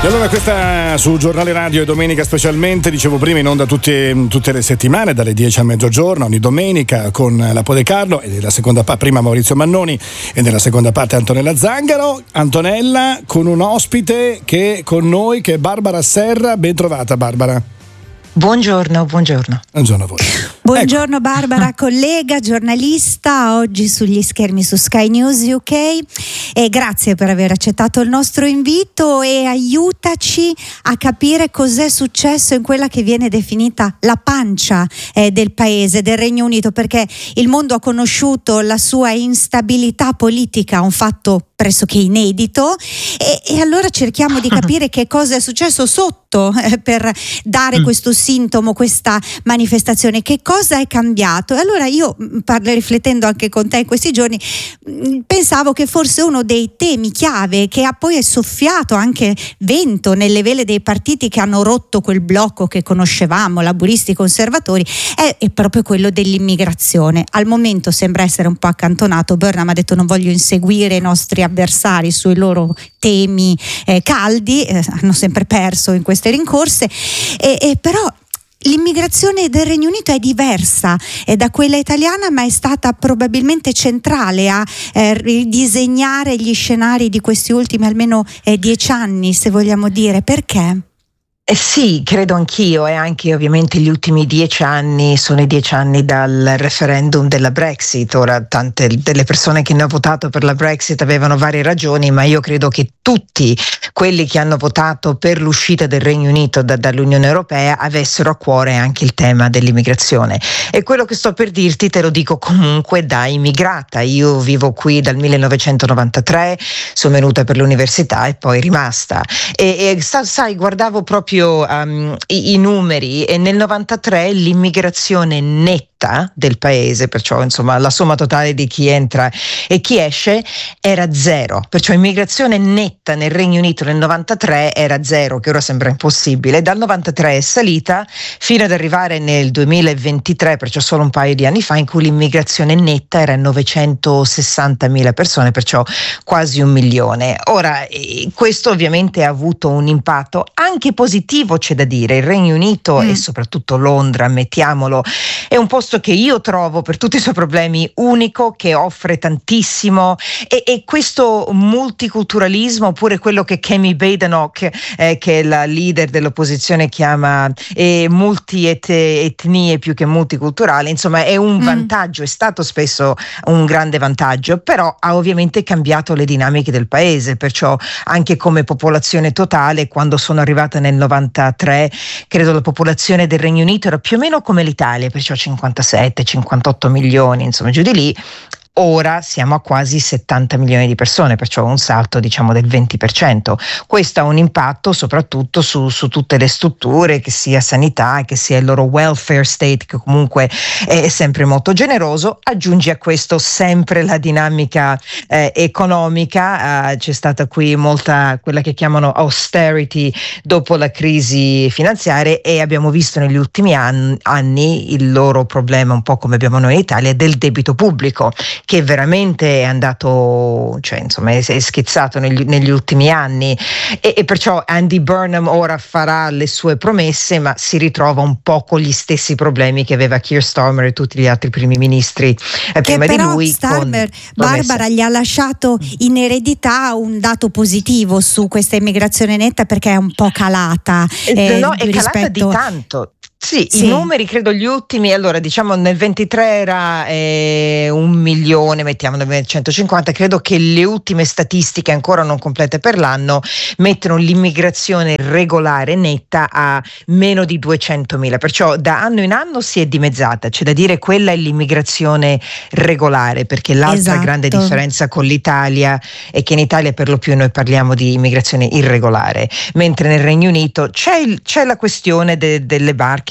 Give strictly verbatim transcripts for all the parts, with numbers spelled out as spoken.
E allora questa su Giornale Radio e domenica specialmente, dicevo prima, in onda tutte, tutte le settimane dalle dieci a mezzogiorno ogni domenica con la Po De Carlo, e nella seconda parte prima Maurizio Mannoni e nella seconda parte Antonella Zangaro. Antonella con un ospite che è con noi, che è Barbara Serra. Ben trovata, Barbara. Buongiorno, buongiorno. Buongiorno a voi. Buongiorno ecco. Barbara, collega, giornalista, oggi sugli schermi su Sky News U K, e grazie per aver accettato il nostro invito e aiutaci a capire cos'è successo in quella che viene definita la pancia eh, del paese, del Regno Unito, perché il mondo ha conosciuto la sua instabilità politica, un fatto pressoché inedito, e, e allora cerchiamo di capire che cosa è successo sotto eh, per dare mm. questo sintomo, questa manifestazione, che cosa è cambiato. E allora io, parlo, riflettendo anche con te in questi giorni, pensavo che forse uno dei temi chiave che ha poi soffiato anche vento nelle vele dei partiti che hanno rotto quel blocco che conoscevamo, laburisti conservatori, è, è proprio quello dell'immigrazione. Al momento sembra essere un po' accantonato. Burnham ha detto: non voglio inseguire i nostri avversari sui loro temi eh, caldi, eh, hanno sempre perso in queste rincorse, e, e però l'immigrazione del Regno Unito è diversa eh, da quella italiana, ma è stata probabilmente centrale a eh, ridisegnare gli scenari di questi ultimi almeno eh, dieci anni, se vogliamo dire. Perché? Eh sì, credo anch'io, e anche ovviamente gli ultimi dieci anni sono i dieci anni dal referendum della Brexit. Ora, tante delle persone che hanno votato per la Brexit avevano varie ragioni, ma io credo che tutti quelli che hanno votato per l'uscita del Regno Unito da, dall'Unione Europea avessero a cuore anche il tema dell'immigrazione. E quello che sto per dirti te lo dico comunque da immigrata. Io vivo qui dal millenovecentonovantatré, sono venuta per l'università e poi rimasta. E, e sai, guardavo proprio Um, i, i numeri, e nel novantatré l'immigrazione netta del paese, perciò insomma la somma totale di chi entra e chi esce, era zero. Perciò immigrazione netta nel Regno Unito nel novantatré era zero, che ora sembra impossibile. Dal novantatré è salita fino ad arrivare nel duemilaventitré, perciò solo un paio di anni fa, in cui l'immigrazione netta era novecentosessantamila persone, perciò quasi un milione. Ora, eh, questo ovviamente ha avuto un impatto anche positivo, c'è da dire. Il Regno Unito mm. e soprattutto Londra, ammettiamolo, è un posto che io trovo, per tutti i suoi problemi, unico, che offre tantissimo, e, e questo multiculturalismo, oppure quello che Kemi Badenoch, eh, che è la leader dell'opposizione, chiama eh, multi-etnie più che multiculturale, insomma è un mm. vantaggio, è stato spesso un grande vantaggio, però ha ovviamente cambiato le dinamiche del paese. Perciò anche come popolazione totale, quando sono arrivata nel novantatré, credo la popolazione del Regno Unito era più o meno come l'Italia, perciò cinquantasette cinquantotto milioni, insomma giù di lì. Ora siamo a quasi settanta milioni di persone, perciò un salto diciamo del venti per cento. Questo ha un impatto soprattutto su, su tutte le strutture, che sia sanità, che sia il loro welfare state, che comunque è sempre molto generoso. Aggiungi a questo sempre la dinamica eh, economica, eh, c'è stata qui molta quella che chiamano austerity dopo la crisi finanziaria, e abbiamo visto negli ultimi anni, anni il loro problema, un po' come abbiamo noi in Italia, del debito pubblico, che veramente è andato, cioè insomma è, è schizzato negli, negli ultimi anni, e, e perciò Andy Burnham ora farà le sue promesse, ma si ritrova un po' con gli stessi problemi che aveva Keir Starmer e tutti gli altri primi ministri eh, prima però di lui. Starmer, Barbara, gli ha lasciato in eredità un dato positivo su questa immigrazione netta, perché è un po' calata. Eh, no, è calata di tanto. Sì, sì, i numeri credo gli ultimi, allora diciamo nel ventitré era eh, un milione, mettiamo centocinquanta, credo che le ultime statistiche ancora non complete per l'anno mettono l'immigrazione regolare netta a meno di duecentomila, perciò da anno in anno si è dimezzata. C'è da dire, quella è l'immigrazione regolare, perché l'altra esatto. grande differenza con l'Italia è che in Italia per lo più noi parliamo di immigrazione irregolare, mentre nel Regno Unito c'è, il, c'è la questione de, delle barche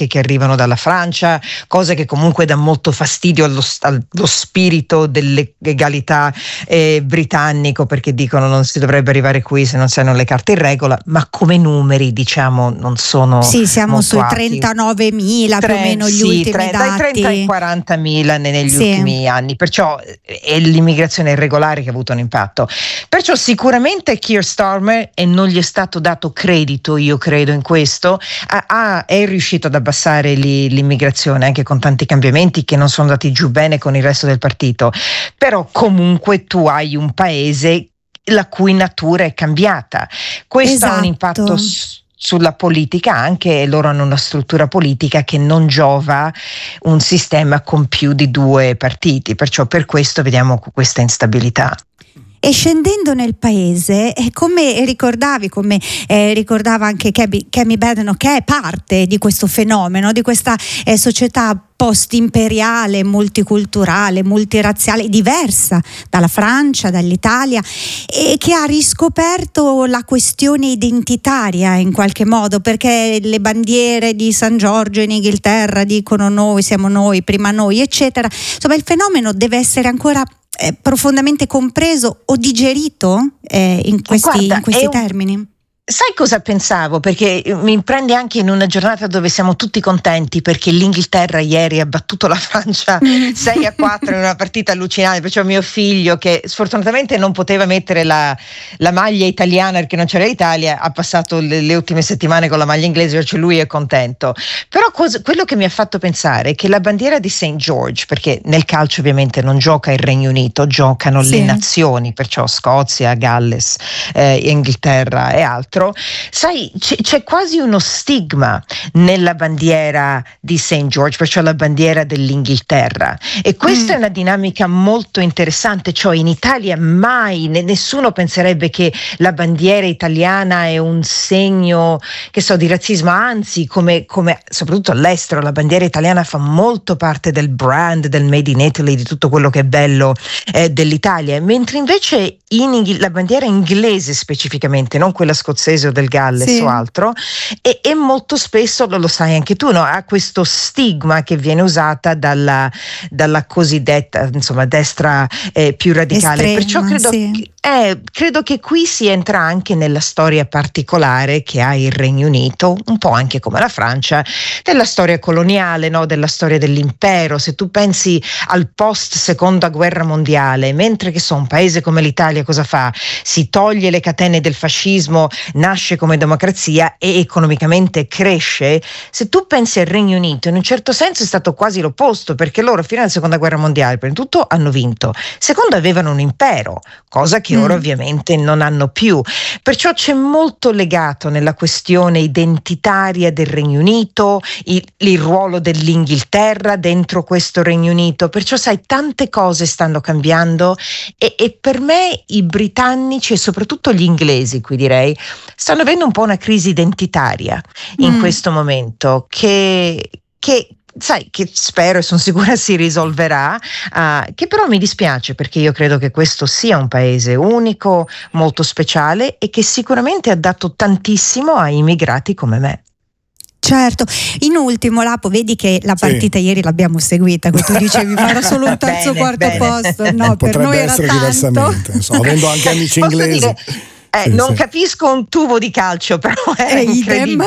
polacche che arrivano dalla Francia, cosa che comunque dà molto fastidio allo, allo spirito dell'egalità eh, britannico, perché dicono non si dovrebbe arrivare qui se non si hanno le carte in regola, ma come numeri diciamo non sono sì, siamo molto sui alti. trentanovemila più o meno gli sì, ultimi tre, dati. Dai trenta ai quarantamila negli sì. ultimi anni, perciò è l'immigrazione irregolare che ha avuto un impatto. Perciò sicuramente Keir Starmer, e non gli è stato dato credito, io credo in questo, ha, ha, è riuscito ad abbassare li, l'immigrazione anche con tanti cambiamenti che non sono andati giù bene con il resto del partito, però comunque tu hai un paese la cui natura è cambiata. Questo esatto. ha un impatto sulla politica anche, loro hanno una struttura politica che non giova un sistema con più di due partiti, perciò per questo vediamo questa instabilità. E scendendo nel paese, eh, come ricordavi, come eh, ricordava anche Kemi Badenoch, che è parte di questo fenomeno, di questa eh, società post-imperiale, multiculturale, multirazziale, diversa dalla Francia, dall'Italia, e che ha riscoperto la questione identitaria in qualche modo, perché le bandiere di San Giorgio in Inghilterra dicono noi siamo noi, prima noi, eccetera. Insomma, il fenomeno deve essere ancora eh, profondamente compreso o digerito eh, in questi, Guarda, in questi un... termini. Sai cosa pensavo? Perché mi prende anche in una giornata dove siamo tutti contenti perché l'Inghilterra ieri ha battuto la Francia sei a quattro in una partita allucinante, perciò mio figlio, che sfortunatamente non poteva mettere la, la maglia italiana perché non c'era l'Italia, ha passato le, le ultime settimane con la maglia inglese, perciò lui è contento. Però cosa, quello che mi ha fatto pensare è che la bandiera di Saint George, perché nel calcio ovviamente non gioca il Regno Unito, giocano sì. le nazioni, perciò Scozia, Galles, eh, Inghilterra e altro. Sai, c'è, c'è quasi uno stigma nella bandiera di Saint George, perciò la bandiera dell'Inghilterra, e questa mm. è una dinamica molto interessante, cioè in Italia mai ne, nessuno penserebbe che la bandiera italiana è un segno, che so, di razzismo, anzi come, come soprattutto all'estero la bandiera italiana fa molto parte del brand, del made in Italy, di tutto quello che è bello eh, dell'Italia, mentre invece in Inghil- la bandiera inglese specificamente, non quella scozzese o del Galles sì. o altro, e, e molto spesso, lo, lo sai anche tu, no? Ha questo stigma che viene usata dalla, dalla cosiddetta insomma destra eh, più radicale. Estrema, perciò credo, sì. che, eh, credo che qui si entra anche nella storia particolare che ha il Regno Unito, un po' anche come la Francia, della storia coloniale, no? Della storia dell'impero. Se tu pensi al post seconda guerra mondiale, mentre che so, un paese come l'Italia cosa fa? Si toglie le catene del fascismo, nasce come democrazia e economicamente cresce. Se tu pensi al Regno Unito, in un certo senso è stato quasi l'opposto, perché loro fino alla seconda guerra mondiale prima di tutto hanno vinto, secondo avevano un impero, cosa che mm. ora ovviamente non hanno più, perciò c'è molto legato nella questione identitaria del Regno Unito il, il ruolo dell'Inghilterra dentro questo Regno Unito, perciò sai, tante cose stanno cambiando e, e per me i britannici e soprattutto gli inglesi, qui direi, stanno avendo un po' una crisi identitaria in mm. questo momento che, che sai, che spero e sono sicura si risolverà, uh, che però mi dispiace perché io credo che questo sia un paese unico, molto speciale e che sicuramente ha dato tantissimo ai immigrati come me. Certo, in ultimo Lapo, vedi che la partita sì. ieri l'abbiamo seguita, che tu dicevi farà solo un terzo bene, quarto bene. posto, no, per noi era essere tanto. diversamente, insomma, avendo anche amici Posso inglesi. Dire, Eh, sì, non sì. capisco un tubo di calcio, però è incredibile.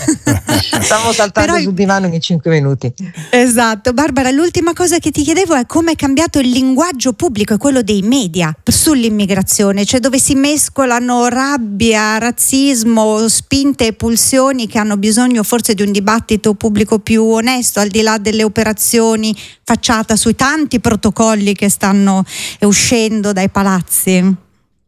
Stavo saltando però... sul divano in cinque minuti. Esatto. Barbara, l'ultima cosa che ti chiedevo è come è cambiato il linguaggio pubblico e quello dei media sull'immigrazione, cioè dove si mescolano rabbia, razzismo, spinte e pulsioni che hanno bisogno forse di un dibattito pubblico più onesto, al di là delle operazioni facciata sui tanti protocolli che stanno uscendo dai palazzi.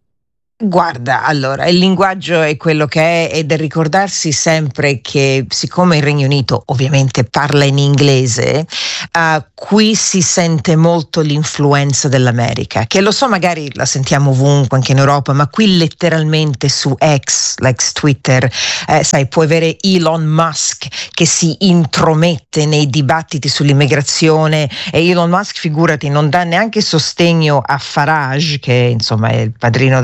Guarda, allora, il linguaggio è quello che è ed è ricordarsi sempre che siccome il Regno Unito ovviamente parla in inglese, uh, qui si sente molto l'influenza dell'America, che lo so magari la sentiamo ovunque anche in Europa, ma qui letteralmente su X, l'ex Twitter, eh, sai, puoi avere Elon Musk che si intromette nei dibattiti sull'immigrazione e Elon Musk, figurati, non dà neanche sostegno a Farage, che insomma è il padrino della Brexit,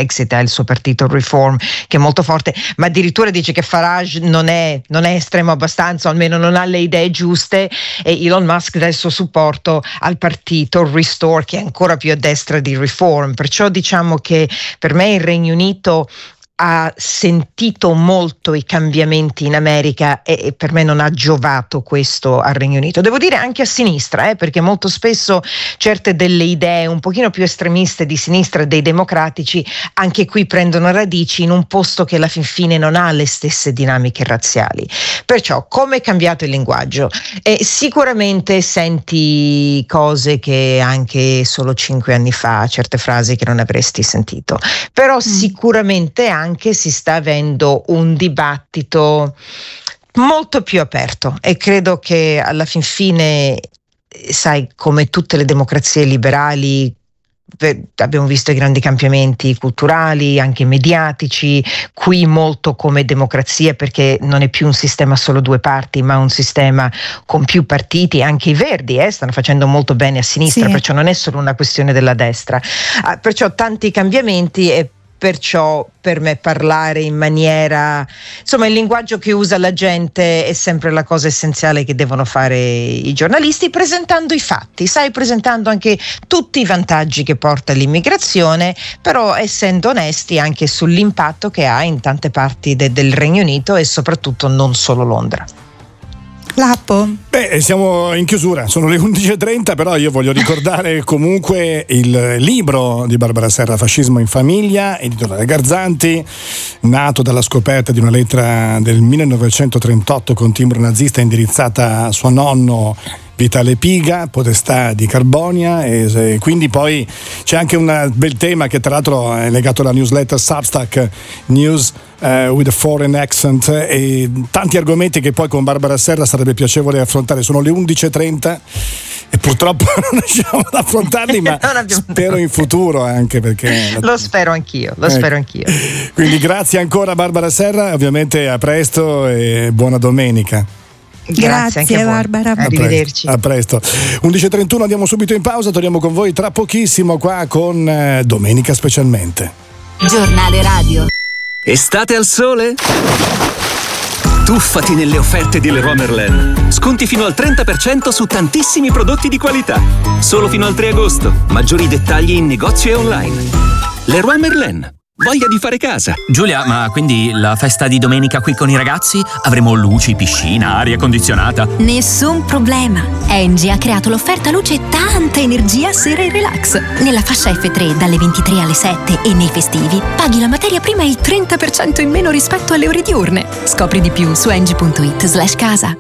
Brexit, ha il suo partito Reform che è molto forte, ma addirittura dice che Farage non è, non è estremo abbastanza, o almeno non ha le idee giuste, e Elon Musk dà il suo supporto al partito Restore che è ancora più a destra di Reform. Perciò diciamo che per me il Regno Unito ha sentito molto i cambiamenti in America e, e per me non ha giovato questo al Regno Unito. Devo dire anche a sinistra, eh, perché molto spesso certe delle idee un pochino più estremiste di sinistra e dei democratici anche qui prendono radici in un posto che alla fin fine non ha le stesse dinamiche razziali. Perciò come è cambiato il linguaggio? Eh, sicuramente senti cose che anche solo cinque anni fa, certe frasi che non avresti sentito, però mm. sicuramente anche anche si sta avendo un dibattito molto più aperto e credo che alla fin fine, sai, come tutte le democrazie liberali, abbiamo visto i grandi cambiamenti culturali, anche mediatici, qui molto come democrazia perché non è più un sistema solo due parti ma un sistema con più partiti. Anche i Verdi eh, stanno facendo molto bene a sinistra, sì. Perciò non è solo una questione della destra, ah, perciò tanti cambiamenti e perciò per me parlare in maniera, insomma il linguaggio che usa la gente è sempre la cosa essenziale che devono fare i giornalisti, presentando i fatti, sai, presentando anche tutti i vantaggi che porta l'immigrazione, però essendo onesti anche sull'impatto che ha in tante parti de- del Regno Unito e soprattutto non solo Londra. Lappo. Beh, siamo in chiusura, sono le undici e trenta, però io voglio ricordare comunque il libro di Barbara Serra, Fascismo in famiglia, editore da Garzanti, nato dalla scoperta di una lettera del millenovecentotrentotto con timbro nazista indirizzata a suo nonno Vitale Piga, Potestà di Carbonia, e quindi poi c'è anche un bel tema che tra l'altro è legato alla newsletter Substack News uh, with a Foreign Accent, e tanti argomenti che poi con Barbara Serra sarebbe piacevole affrontare. Sono le undici e trenta e purtroppo non riusciamo ad affrontarli, ma spero in futuro, anche perché lo spero anch'io, lo ecco. spero anch'io. Quindi grazie ancora Barbara Serra, ovviamente a presto e buona domenica. Grazie, Grazie Barbara. Arrivederci. A presto. undici e trentuno, andiamo subito in pausa, torniamo con voi tra pochissimo qua con eh, Domenica Specialmente. Giornale radio. Estate al sole? Tuffati nelle offerte di Leroy Merlin. Sconti fino al trenta per cento su tantissimi prodotti di qualità. Solo fino al tre agosto. Maggiori dettagli in negozio e online. Leroy Merlin. Voglia di fare casa. Giulia, ma quindi la festa di domenica qui con i ragazzi? Avremo luci, piscina, aria condizionata? Nessun problema. Engie ha creato l'offerta luce tanta energia sera e relax. Nella fascia F tre dalle ventitré alle sette e nei festivi paghi la materia prima il trenta per cento in meno rispetto alle ore diurne. Scopri di più su engie.it slash casa.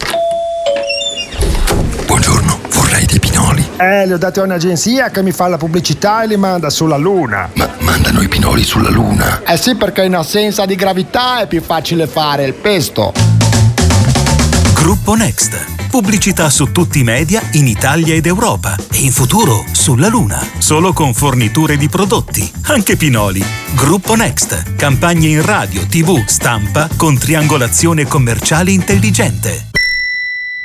Buongiorno, vorrei dei pinoli. Eh, li ho dati a un'agenzia che mi fa la pubblicità e li manda sulla Luna. Ma mandano i pinoli sulla Luna? Eh sì, perché in assenza di gravità è più facile fare il pesto. Gruppo Next. Pubblicità su tutti i media in Italia ed Europa. E in futuro sulla Luna. Solo con forniture di prodotti. Anche pinoli. Gruppo Next. Campagne in radio, tivù, stampa con triangolazione commerciale intelligente.